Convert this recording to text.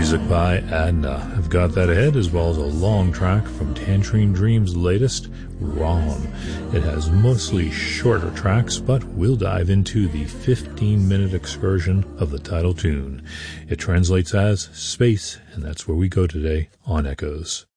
Music by Adna. I've got that ahead, as well as a long track from Tangerine Dream's latest, Rom. It has mostly shorter tracks, but we'll dive into the 15-minute excursion of the title tune. It translates as space, and that's where we go today on Echoes.